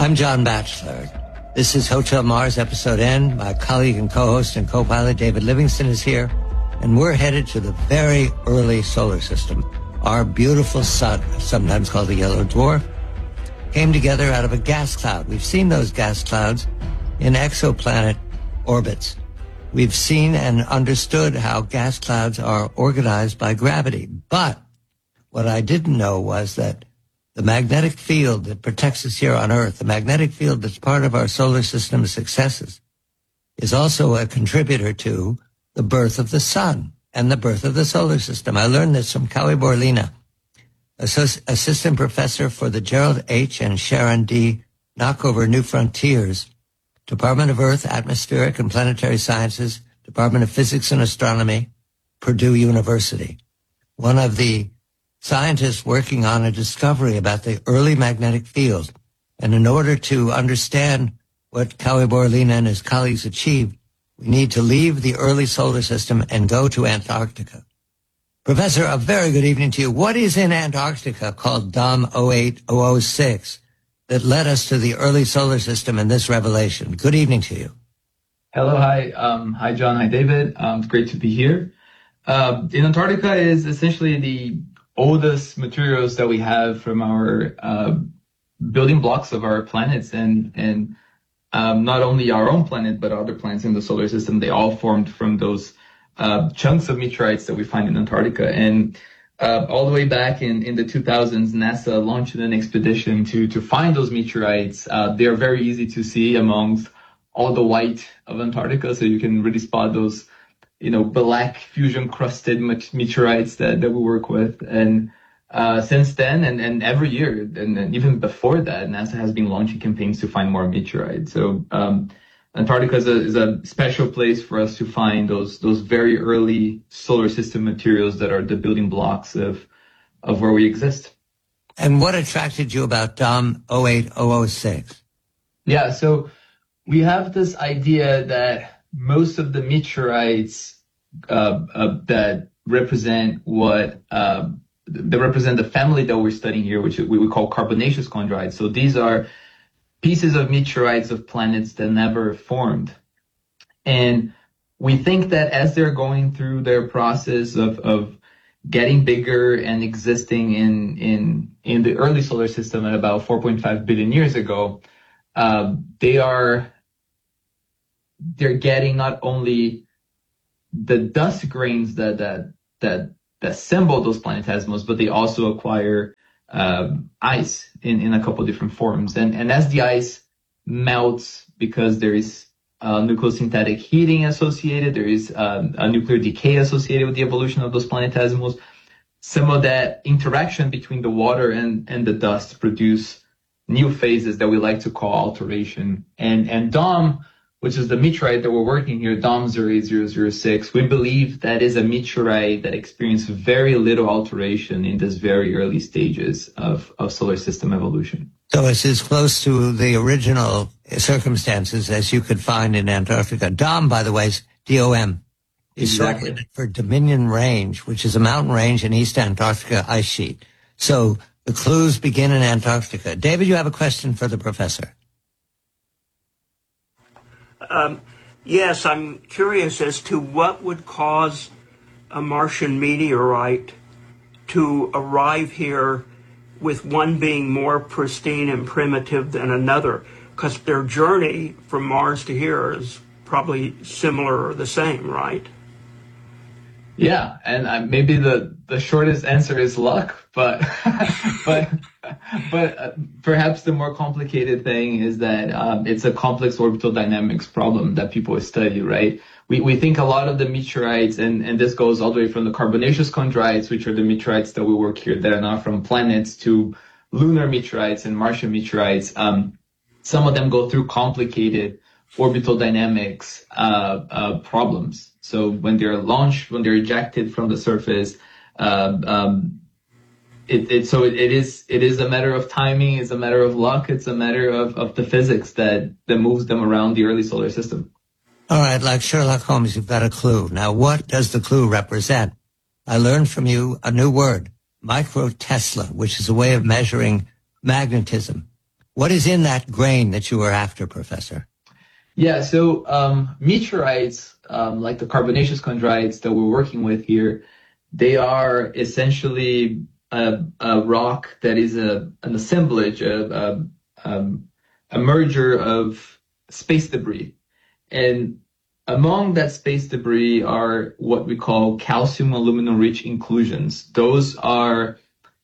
I'm John Batchelor. This is Hotel Mars Episode N. My colleague and co-host and co-pilot David Livingston is here, and we're headed to the very early solar system. Our beautiful sun, sometimes called the yellow dwarf, came together out of a gas cloud. We've seen those gas clouds in exoplanet orbits. We've seen and understood how gas clouds are organized by gravity. But what I didn't know was that the magnetic field that protects us here on Earth, the magnetic field that's part of our solar system's successes, is also a contributor to the birth of the sun and the birth of the solar system. I learned this from Kawi Borlina, assistant professor for the Gerald H. and Sharon D. Knockover New Frontiers, Department of Earth, Atmospheric and Planetary Sciences, Department of Physics and Astronomy, Purdue University. One of the scientists working on a discovery about the early magnetic field. And in order to understand what Kawi Borlina and his colleagues achieved, we need to leave the early solar system and go to Antarctica. Professor, a very good evening to you. What is in Antarctica called DOM 08006 that led us to the early solar system and this revelation? Good evening to you. Hello, hi. Hi, John. Hi, David. It's great to be here. In Antarctica is essentially the oldest materials that we have from our building blocks of our planets, and not only our own planet, but other planets in the solar system. They all formed from those chunks of meteorites that we find in Antarctica. And all the way back in the 2000s, NASA launched an expedition to find those meteorites. They are very easy to see amongst all the white of Antarctica, so you can really spot those black fusion-crusted meteorites that we work with. And since then, and every year, and even before that, NASA has been launching campaigns to find more meteorites. So Antarctica is a special place for us to find those very early solar system materials that are the building blocks of where we exist. And what attracted you about DOM 08006? Yeah, so we have this idea that most of the meteorites that represent the family that we're studying here, which we would call carbonaceous chondrites. So these are pieces of meteorites of planets that never formed. And we think that as they're going through their process of getting bigger and existing in the early solar system at about 4.5 billion years ago, they're getting not only the dust grains that assemble those planetesimals, but they also acquire ice in a couple different forms. And as the ice melts, because there is nucleosynthetic heating associated, there is a nuclear decay associated with the evolution of those planetesimals, some of that interaction between the water and the dust produce new phases that we like to call alteration. And DOM, which is the meteorite that we're working here, DOM 08006, we believe that is a meteorite that experienced very little alteration in this very early stages of solar system evolution. So it's as close to the original circumstances as you could find in Antarctica. DOM, by the way, is DOM. Is exactly for Dominion Range, which is a mountain range in East Antarctica ice sheet. So the clues begin in Antarctica. David, you have a question for the professor. Yes, I'm curious as to what would cause a Martian meteorite to arrive here with one being more pristine and primitive than another, because their journey from Mars to here is probably similar or the same, right? Yeah, and maybe the shortest answer is luck, but perhaps the more complicated thing is that it's a complex orbital dynamics problem that people study, right? We think a lot of the meteorites, and this goes all the way from the carbonaceous chondrites, which are the meteorites that we work here that are not from planets, to lunar meteorites and Martian meteorites. Some of them go through complicated orbital dynamics problems. So when they're launched, when they're ejected from the surface, it is a matter of timing, it's a matter of luck, it's a matter of the physics that moves them around the early solar system. All right, like Sherlock Holmes, you've got a clue. Now, what does the clue represent? I learned from you a new word, microtesla, which is a way of measuring magnetism. What is in that grain that you were after, Professor? Yeah, so meteorites, like the carbonaceous chondrites that we're working with here, they are essentially a rock that is an assemblage, a merger of space debris. And among that space debris are what we call calcium aluminum-rich inclusions. Those are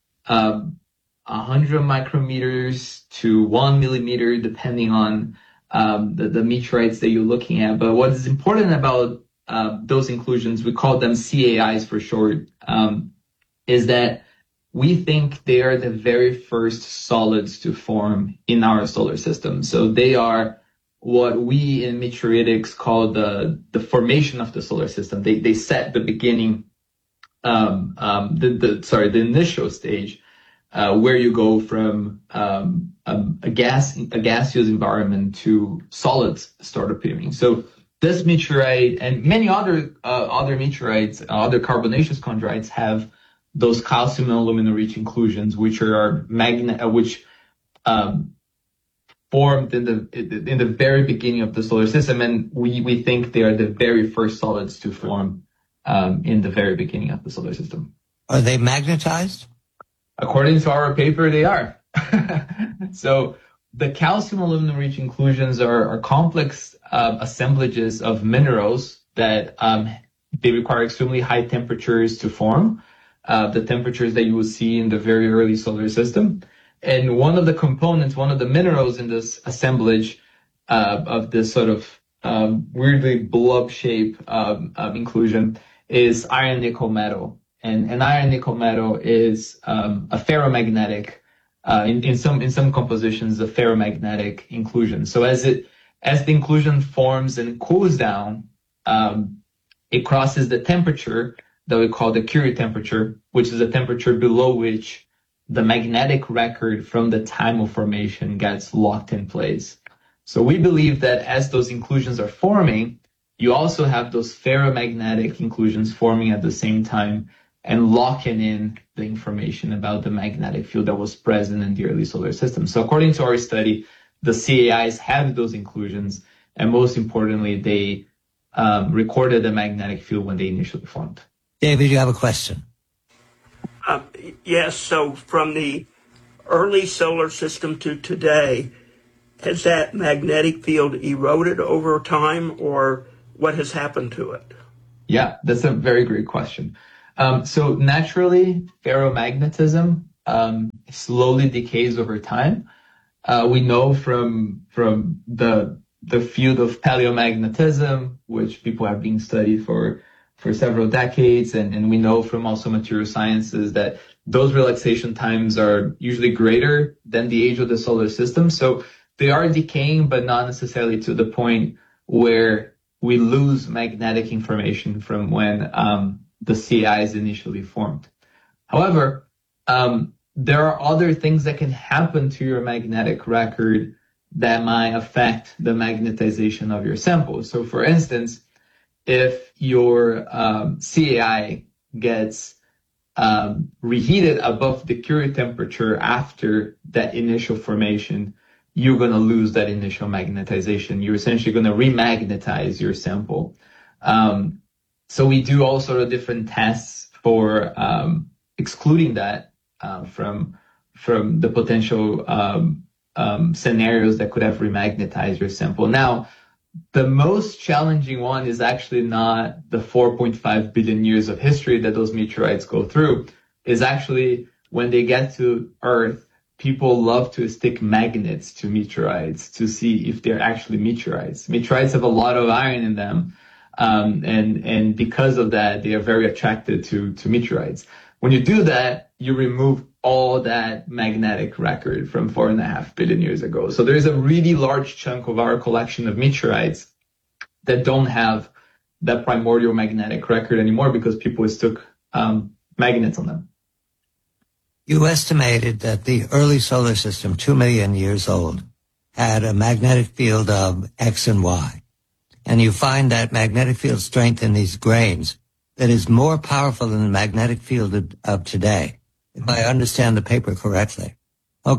100 micrometers to 1 millimeter, depending on the meteorites that you're looking at. But what is important about those inclusions, we call them CAIs for short, is that we think they are the very first solids to form in our solar system. So they are what we in meteoritics call the formation of the solar system. They set the beginning, the initial stage, where you go from a gaseous environment to solids start appearing. So this meteorite and many other meteorites, other carbonaceous chondrites have those calcium and aluminum-rich inclusions, which are formed in the very beginning of the solar system, and we think they are the very first solids to form in the very beginning of the solar system. Are they magnetized? According to our paper, they are. So the calcium aluminum-rich inclusions are complex assemblages of minerals that they require extremely high temperatures to form, the temperatures that you will see in the very early solar system. And one of the components, one of the minerals in this assemblage of this sort of weirdly blob shape inclusion is iron nickel metal. And iron nickel metal is a ferromagnetic, in some compositions, a ferromagnetic inclusion. So as the inclusion forms and cools down, it crosses the temperature that we call the Curie temperature, which is a temperature below which the magnetic record from the time of formation gets locked in place. So we believe that as those inclusions are forming, you also have those ferromagnetic inclusions forming at the same time and locking in the information about the magnetic field that was present in the early solar system. So according to our study, the CAIs have those inclusions, and most importantly, they recorded the magnetic field when they initially formed. David, you have a question? Yes, so from the early solar system to today, has that magnetic field eroded over time, or what has happened to it? Yeah, that's a very great question. So naturally, ferromagnetism slowly decays over time. We know from the field of paleomagnetism, which people have been studied for several decades, and we know from also material sciences that those relaxation times are usually greater than the age of the solar system. So they are decaying, but not necessarily to the point where we lose magnetic information from when the CAIs initially formed. However, there are other things that can happen to your magnetic record that might affect the magnetization of your sample. So for instance, if your CAI gets reheated above the Curie temperature after that initial formation, you're going to lose that initial magnetization. You're essentially going to remagnetize your sample. So we do all sort of different tests for excluding that from the potential scenarios that could have remagnetized your sample. Now, the most challenging one is actually not the 4.5 billion years of history that those meteorites go through. Is actually when they get to Earth, people love to stick magnets to meteorites to see if they're actually meteorites. Meteorites have a lot of iron in them, and because of that, they are very attracted to meteorites. When you do that, you remove all that magnetic record from 4.5 billion years ago. So there's a really large chunk of our collection of meteorites that don't have that primordial magnetic record anymore because people stuck magnets on them. You estimated that the early solar system, 2 million years old, had a magnetic field of X and Y. And you find that magnetic field strength in these grains that is more powerful than the magnetic field of today, if I understand the paper correctly. Okay,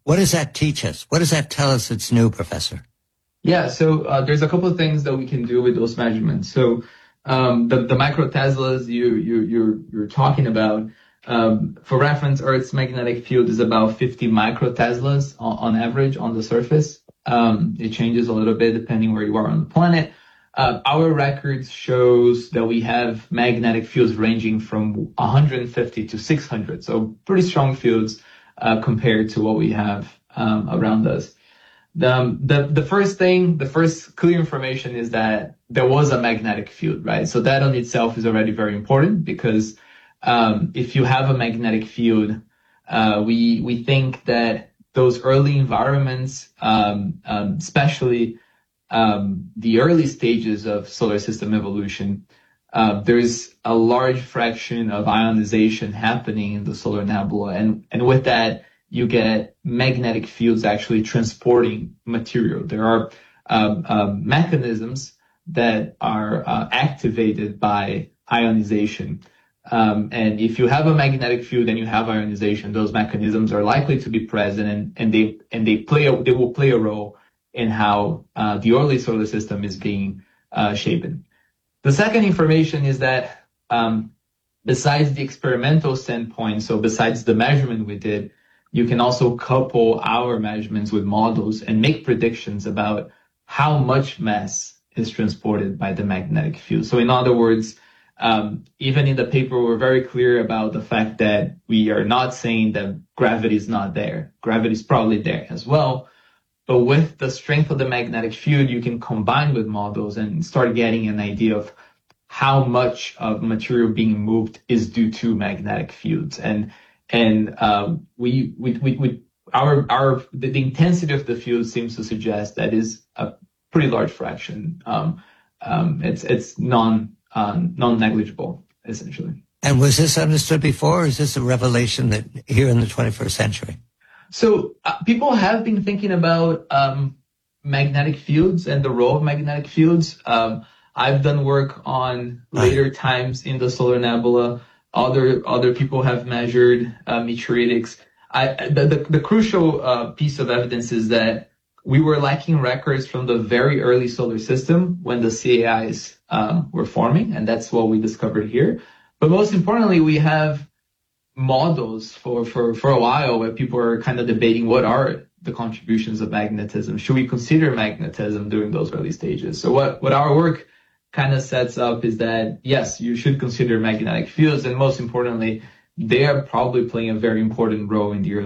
What does that teach us? What does that tell us that's new, Professor? Yeah, so there's a couple of things that we can do with those measurements. So the microteslas you're talking about, for reference, Earth's magnetic field is about 50 microteslas on average on the surface. It changes a little bit depending where you are on the planet. Our records shows that we have magnetic fields ranging from 150 to 600, so pretty strong fields compared to what we have around us. The first clear information is that there was a magnetic field, right? So that on itself is already very important because if you have a magnetic field, we think that those early environments, especially the early stages of solar system evolution, there's a large fraction of ionization happening in the solar nebula, and with that, you get magnetic fields actually transporting material. There are mechanisms that are activated by ionization. And if you have a magnetic field and you have ionization, those mechanisms are likely to be present, and they will play a role in how the early solar system is being shaped. The second information is that besides the experimental standpoint, so besides the measurement we did, you can also couple our measurements with models and make predictions about how much mass is transported by the magnetic field. So in other words, even in the paper, we're very clear about the fact that we are not saying that gravity is not there. Gravity is probably there as well. But with the strength of the magnetic field, you can combine with models and start getting an idea of how much of material being moved is due to magnetic fields. And the intensity of the field seems to suggest that is a pretty large fraction. It's non-negligible, essentially. And was this understood before, or is this a revelation that here in the 21st century? So people have been thinking about magnetic fields and the role of magnetic fields. I've done work on later times in the solar nebula. Other people have measured meteoritics. The crucial piece of evidence is that we were lacking records from the very early solar system when the CAIs were forming, and that's what we discovered here. But most importantly, we have models for a while where people are kind of debating what are the contributions of magnetism. Should we consider magnetism during those early stages? So what our work kind of sets up is that, yes, you should consider magnetic fields, and most importantly, they are probably playing a very important role in the early